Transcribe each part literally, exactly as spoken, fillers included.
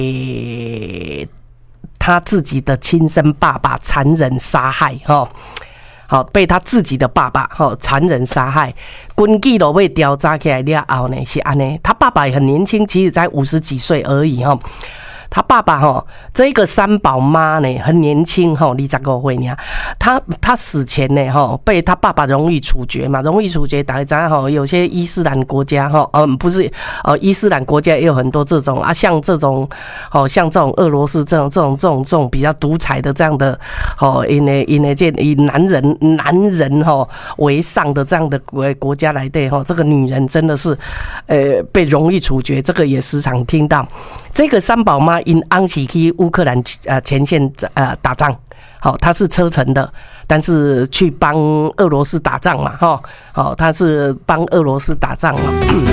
他自己的亲生爸爸残忍杀害哈。好，被他自己的爸爸哈残忍杀害，根据都被调查起来了后呢，是安尼，他爸爸也很年轻，其实才五十几岁而已哈。他爸爸哈，这个三宝妈呢很年轻哈，二十五岁呢。他他死前呢哈，被他爸爸荣誉处决嘛，荣誉处决大家知道哈，有些伊斯兰国家哈，嗯不是呃伊斯兰国家也有很多这种啊，像这种哦，像这种俄罗斯这种这种这种这种比较独裁的这样的哦，因为因为这以男人男人哈为上的这样的国国家来对哈，这个女人真的是呃被荣誉处决，这个也时常听到。这个三宝妈因安喜去乌克兰呃前线呃打仗，好、哦，她是车臣的，但是去帮俄罗斯打仗嘛，哈、哦，好、哦，她是帮俄罗斯打仗嘛。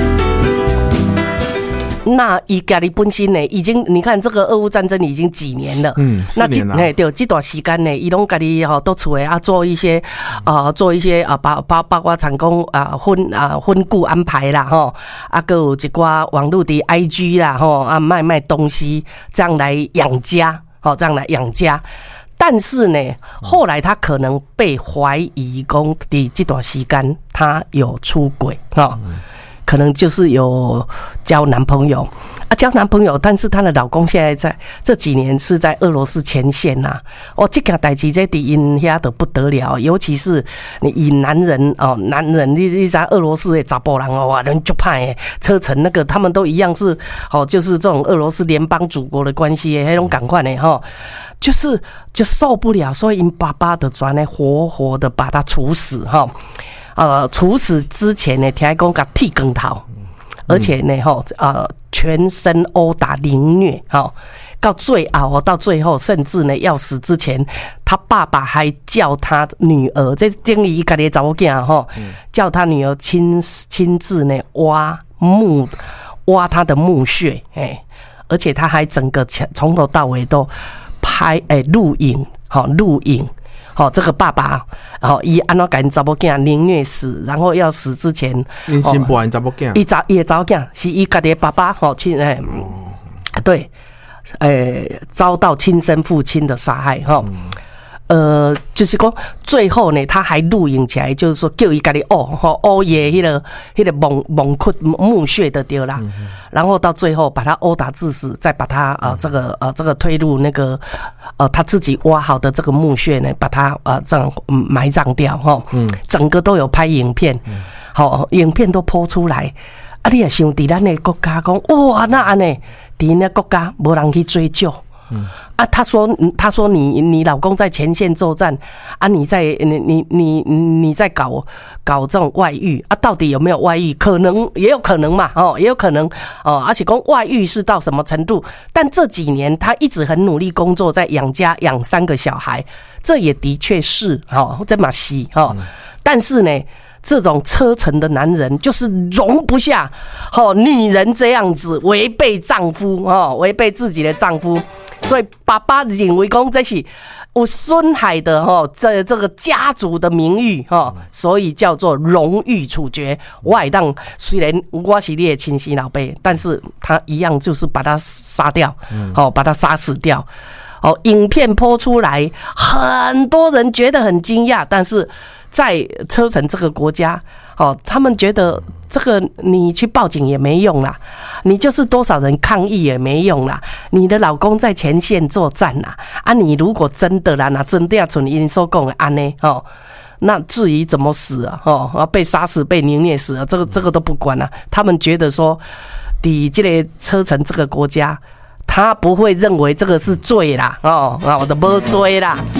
那伊家己本身呢，已经你看这个俄乌战争已经几年了， 嗯，四年了。 那对这段时间呢，伊拢家己吼都厝诶啊，做一些啊、呃，做一些啊，包包包括成功啊婚啊婚顾安排啦，吼啊，还有一寡网络的 I G 啦，吼啊卖卖东西，这样来养家，吼这样来养家。但是呢，后来他可能被怀疑讲的这段时间他有出轨，哈。可能就是有交男朋友啊，交男朋友，但是她的老公现在在这几年是在俄罗斯前线呐、啊。哦，这件代志在敌因遐的不得了，尤其是你以男人哦，男人你你在俄罗斯的查甫人哦，哇，人就派诶，车臣那个他们都一样是哦，就是这种俄罗斯联邦祖国的关系诶，那种感觉呢哈。就是就受不了，所以因爸爸的转呢，活活的把他处死哈。呃，处死之前呢，听讲甲剃光头，而且呢，吼，呃，全身殴打凌虐，哈，到最后，到最后，甚至呢，要死之前，他爸爸还叫他女儿，这等于家己查某囝哈，叫他女儿亲亲自呢挖墓，挖他的墓穴，哎，而且他还整个从头到尾都拍，哎，录影，好，录影。哦，这个爸爸，哦，伊安怎甲因查某囝凌虐死，然后要死之前， 因心不爱查某囝， 伊查伊的查某囝是伊家己的爸爸，吼亲诶，对，诶，遭到亲生父亲的杀害，哈。呃，就是讲最后呢，他还录影起来，就是说叫伊家己哦，吼哦耶，迄个迄个蒙蒙窟墓穴的对啦，然后到最后把他殴打致死，再把他呃这个呃这个推入那个呃他自己挖好的这个墓穴呢，把他呃这样埋葬掉哈，整个都有拍影片，好，影片都播出来，啊，你也想伫咱的国家讲哇，那安尼伫咱的国家无人去追究。嗯啊，他说，他说你你老公在前线作战啊，你在你你你你在搞搞这种外遇啊，到底有没有外遇？可能也有可能嘛，哦，也有可能哦，而且讲外遇是到什么程度？但这几年他一直很努力工作，在养家养三个小孩，这也的确是哦，这么细哦，但是呢。这种车臣的男人就是容不下，哦，女人这样子违背丈夫，哦，违背自己的丈夫，所以爸爸认为讲这是有损害的，哦，这这个家族的名誉，哦，所以叫做荣誉处决。我也当虽然我是你的亲生老爸，但是他一样就是把他杀掉，哦，把他杀死掉。哦，影片播出来，很多人觉得很惊讶，但是。在车臣这个国家，哦，他们觉得这个你去报警也没用啦，你就是多少人抗议也没用啦，你的老公在前线作战啦，啊，你如果真的啦，那真的要像因所讲的安呢，哦，那至于怎么死啊，哦，被杀死、被凌虐死啊，这个这个都不管啦，他们觉得说，伫这个车臣这个国家。他不会认为这个是罪啦，哦，我的没罪啦，